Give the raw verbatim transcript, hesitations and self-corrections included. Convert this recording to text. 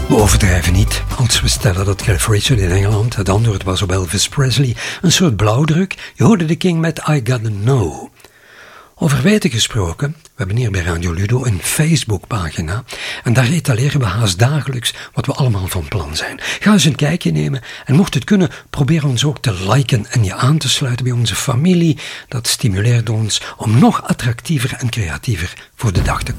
We overdrijven niet als we stellen dat Cliff Richard in Engeland het antwoord was op Elvis Presley, een soort blauwdruk. Je hoorde de King met I Gotta Know. Over weten gesproken, we hebben hier bij Radio Ludo een Facebookpagina en daar etaleren we haast dagelijks wat we allemaal van plan zijn. Ga eens een kijkje nemen en mocht het kunnen, probeer ons ook te liken en je aan te sluiten bij onze familie. Dat stimuleert ons om nog attractiever en creatiever voor de dag te komen.